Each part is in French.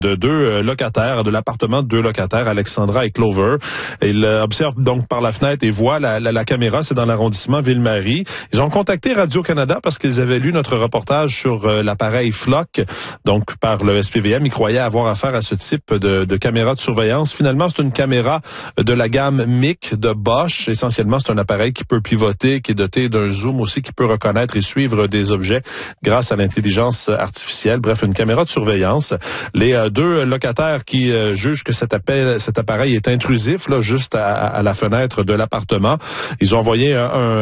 de deux locataires, de l'appartement de deux locataires, Alexandra et Clover. Ils observent donc par la fenêtre et voient la caméra, c'est dans l'arrondissement Ville-Marie. Ils ont contacté Radio-Canada parce qu'ils avaient lu notre reportage sur l'appareil Flock, donc par le SPVM. Ils croyaient avoir affaire à ce type de caméra de surveillance. Finalement, c'est une caméra de la gamme MIC de Bosch. Essentiellement, c'est un appareil qui peut pivoter, qui est doté d'un zoom aussi, qui peut reconnaître et suivre des objets grâce à l'intelligence artificielle. Bref, une caméra de surveillance. Les deux locataires qui jugent que cet appareil est intrusif, là, juste à la fenêtre de l'appartement. Ils ont envoyé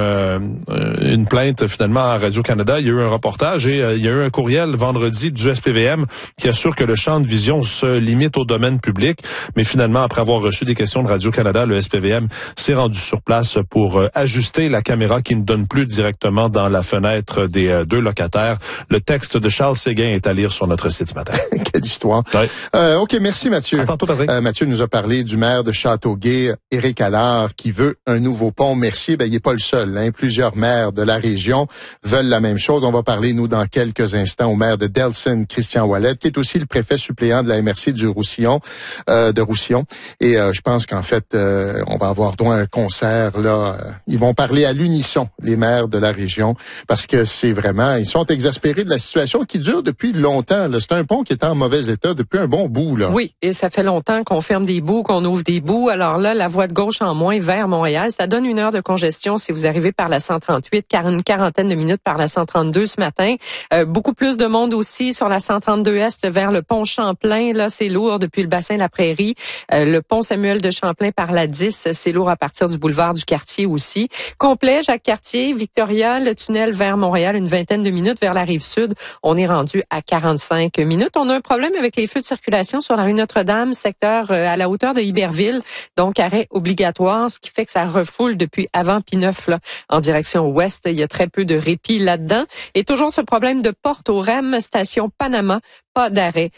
une plainte finalement à Radio-Canada. Il y a eu un reportage et il y a eu un courriel vendredi du SPVM qui assure que le champ de vision se limite au domaine public. Mais finalement, après avoir reçu des questions de Radio-Canada, le SPVM s'est rendu sur place pour ajuster la caméra qui ne donne plus directement dans la fenêtre des deux locataires. Le texte de Charles Séguin est à lire sur notre site ce matin. Quelle histoire. Ouais. OK, merci Mathieu. À tantôt, Patrick. Mathieu nous a parlé du maire de Châteauguay, Éric Allard, qui veut un nouveau pont Mercier. Ben, il n'est pas le seul. Hein. Plusieurs maires de la région veulent la même chose. On va parler, nous, dans quelques instants, au maire de Delson, Christian Ouellet, qui est aussi le préfet suppléant de la MRC de Roussillon. Et je pense qu'en fait, on va avoir droit à un concert. Là, ils vont parler à l'unisson, les maires de la région, parce que c'est vraiment, ils sont exaspérés de la situation qui dure depuis longtemps. Là. C'est un pont qui est en mauvais état depuis un bon bout. Là. Oui, et ça fait longtemps qu'on ferme des bouts, qu'on ouvre des bouts. Alors là, la voie de gauche en moins vers Montréal, ça donne 1 heure de congestion si vous arrivez par la 138, une quarantaine de minutes par la 132 ce matin. Beaucoup plus de monde aussi sur la 132 Est vers le pont Champlain. Là, c'est lourd depuis le bassin La Prairie. Le pont Samuel de Champlain par la 10, c'est lourd à partir du boulevard du Quartier aussi. Complet, Jacques-Cartier, Victoria, le tunnel vers Montréal, une vingtaine de minutes vers la Rive-Sud. On est rendu à 45 minutes. On a un problème avec les feux de circulation sur la rue Notre-Dame, secteur à la hauteur de Iberville. Donc, arrêt obligatoire, ce qui fait que ça refoule depuis avant P9 là, en direction ouest. Il y a très peu de répit là-dedans. Et toujours ce problème de porte au REM, station Panama. Pas d'arrêt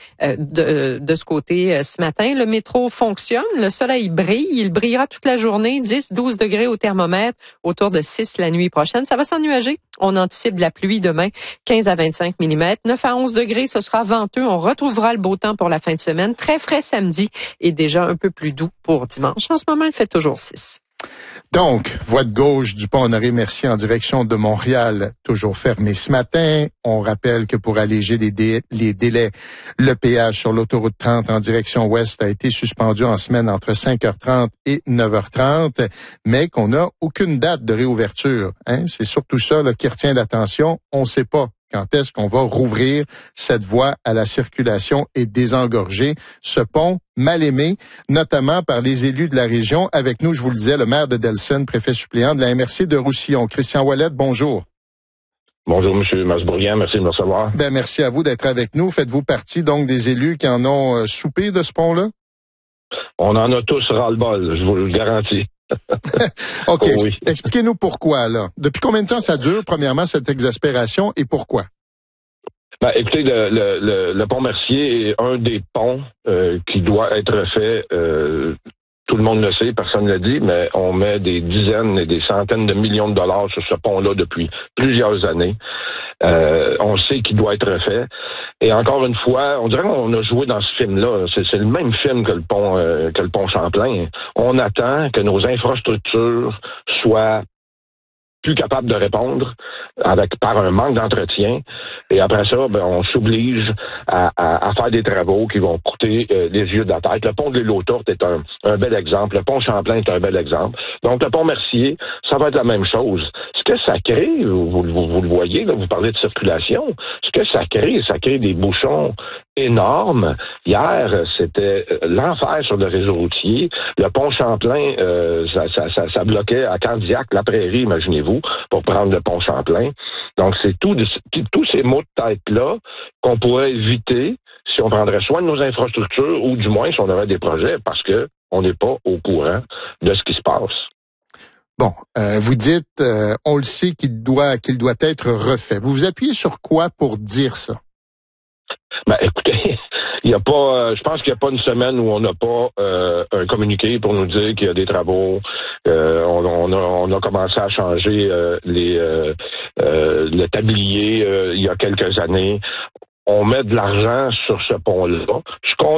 de ce côté ce matin. Le métro fonctionne, le soleil brille, il brillera toute la journée, 10-12 degrés au thermomètre, autour de 6 la nuit prochaine. Ça va s'ennuager. On anticipe de la pluie demain, 15 à 25 mm. 9 à 11 degrés, ce sera venteux. On retrouvera le beau temps pour la fin de semaine. Très frais samedi et déjà un peu plus doux pour dimanche. En ce moment, il fait toujours 6. Donc, voie de gauche du pont Honoré-Mercier en direction de Montréal, toujours fermée ce matin. On rappelle que pour alléger les délais, le péage sur l'autoroute 30 en direction ouest a été suspendu en semaine entre 5h30 et 9h30, mais qu'on n'a aucune date de réouverture. Hein? C'est surtout ça là, qui retient l'attention. On ne sait pas quand est-ce qu'on va rouvrir cette voie à la circulation et désengorger ce pont mal aimé, notamment par les élus de la région. Avec nous, je vous le disais, le maire de Delson, préfet suppléant de la MRC de Roussillon. Christian Ouellet, bonjour. Bonjour, M. Masbourguin. Merci de me recevoir. Ben, merci à vous d'être avec nous. Faites-vous partie donc des élus qui en ont soupé de ce pont-là? On en a tous ras-le-bol, je vous le garantis. OK. Oh, oui. Expliquez-nous pourquoi, là. Depuis combien de temps ça dure, premièrement, cette exaspération, et pourquoi? Ben, écoutez, le pont Mercier est un des ponts qui doit être fait. Tout le monde le sait, personne ne l'a dit, mais on met des dizaines et des centaines de millions de dollars sur ce pont-là depuis plusieurs années. On sait qu'il doit être fait. Et encore une fois, on dirait qu'on a joué dans ce film-là. C'est le même film que le pont Champlain. On attend que nos infrastructures soient plus capables de répondre par un manque d'entretien. Et après ça, ben, on s'oblige à faire des travaux qui vont coûter les yeux de la tête. Le pont de l'Île-aux-Tourtes est un bel exemple. Le pont Champlain est un bel exemple. Donc, le pont Mercier, ça va être la même chose. Ce que ça crée, vous le voyez, là, vous parlez de circulation, ce que ça crée des bouchons énormes. Hier, c'était l'enfer sur le réseau routier. Le pont Champlain, ça bloquait à Candiac, la Prairie, imaginez-vous, pour prendre le pont Champlain. Donc, c'est tous ces maux de tête-là qu'on pourrait éviter si on prendrait soin de nos infrastructures ou du moins si on aurait des projets parce que on n'est pas au courant de ce qui se passe. Bon, vous dites, on le sait qu'il doit être refait. Vous vous appuyez sur quoi pour dire ça? Ben, écoutez, il y a pas, je pense qu'il n'y a pas une semaine où on n'a pas un communiqué pour nous dire qu'il y a des travaux. On a commencé à changer le tablier il y a quelques années. On met de l'argent sur ce pont-là. Ce qu'on